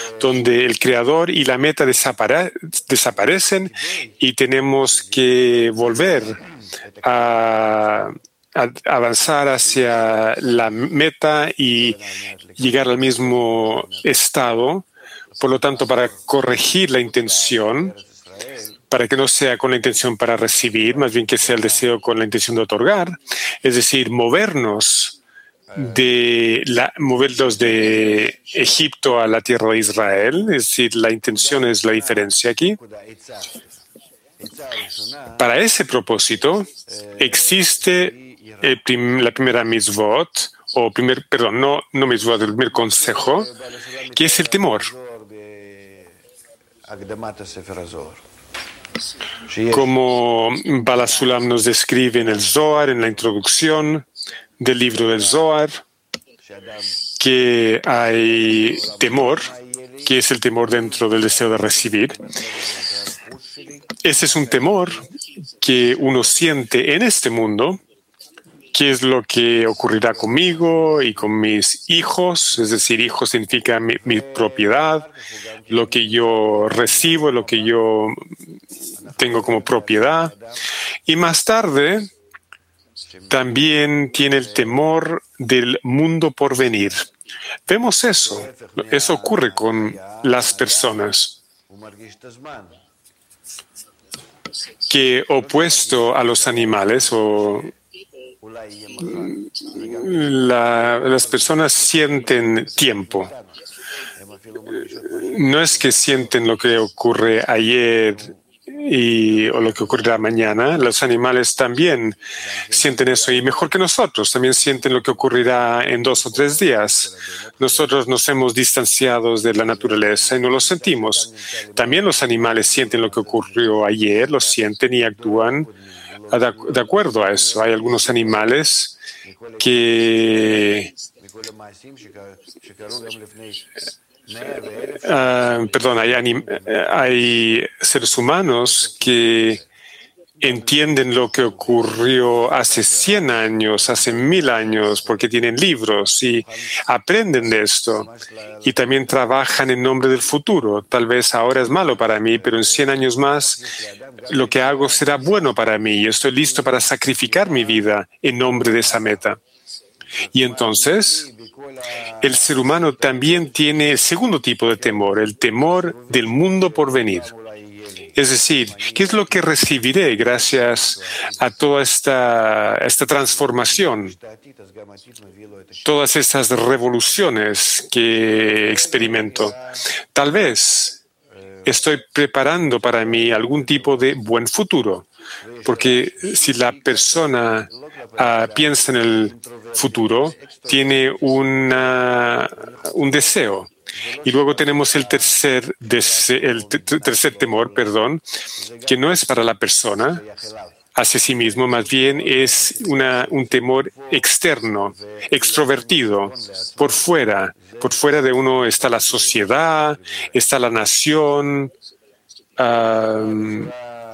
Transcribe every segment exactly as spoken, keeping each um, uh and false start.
donde el creador y la meta desapare- desaparecen y tenemos que volver a, a avanzar hacia la meta y llegar al mismo estado. Por lo tanto, para corregir la intención, para que no sea con la intención para recibir, más bien que sea el deseo con la intención de otorgar, es decir, movernos de la, movernos de Egipto a la tierra de Israel, es decir, la intención es la diferencia aquí. Para ese propósito existe el prim, la primera mitzvot, o primer, perdón, no, no mitzvot, el primer consejo, que es el temor. Como Baal HaSulam nos describe en el Zohar, en la introducción del libro del Zohar, que hay temor, que es el temor dentro del deseo de recibir. Ese es un temor que uno siente en este mundo, qué es lo que ocurrirá conmigo y con mis hijos, es decir, hijo significa mi, mi propiedad, lo que yo recibo, lo que yo tengo como propiedad. Y más tarde también tiene el temor del mundo por venir. Vemos eso, eso ocurre con las personas, que opuesto a los animales o La, las personas sienten tiempo. No es que sienten lo que ocurre ayer y, o lo que ocurrirá mañana. Los animales también sienten eso y mejor que nosotros. También sienten lo que ocurrirá en dos o tres días. Nosotros nos hemos distanciado de la naturaleza y no lo sentimos. También los animales sienten lo que ocurrió ayer, lo sienten y actúan de acuerdo a eso. Hay algunos animales que uh, perdón, hay, anim, hay seres humanos que entienden lo que ocurrió hace cien años, hace mil años, porque tienen libros y aprenden de esto. Y también trabajan en nombre del futuro. Tal vez ahora es malo para mí, pero en cien años más lo que hago será bueno para mí y estoy listo para sacrificar mi vida en nombre de esa meta. Y entonces, el ser humano también tiene el segundo tipo de temor, el temor del mundo por venir. Es decir, ¿qué es lo que recibiré gracias a toda esta, esta transformación? Todas estas revoluciones que experimento. Tal vez estoy preparando para mí algún tipo de buen futuro. Porque si la persona uh, piensa en el futuro, tiene una, un deseo. Y luego tenemos el tercer, dese, el tercer temor, perdón, que no es para la persona hacia sí mismo, más bien es una, un temor externo, extrovertido, por fuera. Por fuera de uno está la sociedad, está la nación, um,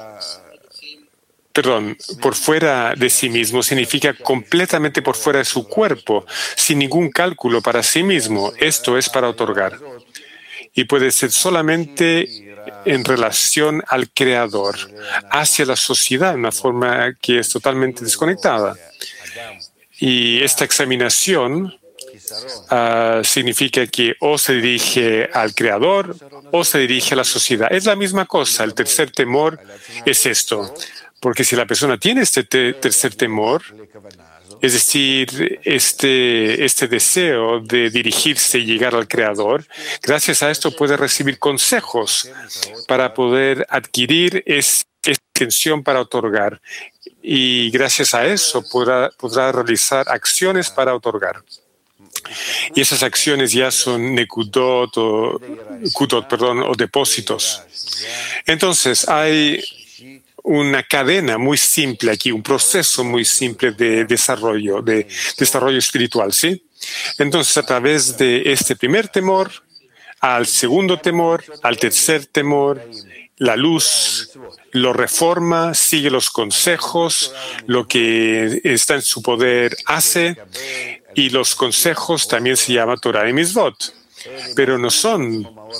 perdón, por fuera de sí mismo significa completamente por fuera de su cuerpo, sin ningún cálculo para sí mismo. Esto es para otorgar. Y puede ser solamente en relación al Creador, hacia la sociedad, de una forma que es totalmente desconectada. Y esta examinación uh, significa que o se dirige al Creador o se dirige a la sociedad. Es la misma cosa. El tercer temor es esto. Porque si la persona tiene este te- tercer temor, es decir, este, este deseo de dirigirse y llegar al Creador, gracias a esto puede recibir consejos para poder adquirir esa intención para otorgar. Y gracias a eso podrá, podrá realizar acciones para otorgar. Y esas acciones ya son nekudot o, kudot, perdón, o depósitos. Entonces, hay una cadena muy simple aquí, un proceso muy simple de desarrollo, de desarrollo espiritual, ¿sí? Entonces, a través de este primer temor, al segundo temor, al tercer temor, la luz lo reforma, sigue los consejos, lo que está en su poder hace, y los consejos también se llama Torah y Mitzvot, pero no son